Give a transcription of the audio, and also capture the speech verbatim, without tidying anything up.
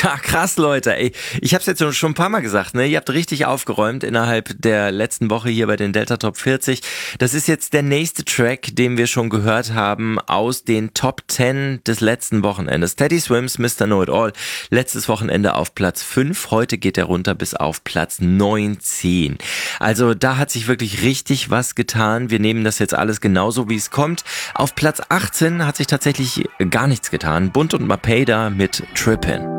Krass, Leute. Ey, ich habe es jetzt schon ein paar Mal gesagt, ne? Ihr habt richtig aufgeräumt innerhalb der letzten Woche hier bei den Delta Top vierzig. Das ist jetzt der nächste Track, den wir schon gehört haben aus den Top zehn des letzten Wochenendes. Teddy Swims, Mister Know-It-All. Letztes Wochenende auf Platz fünf. Heute geht er runter bis auf Platz neunzehn. Also da hat sich wirklich richtig was getan. Wir nehmen das jetzt alles genauso, wie es kommt. Auf Platz achtzehn hat sich tatsächlich gar nichts getan. Bunt und Mapeda mit Trippin'.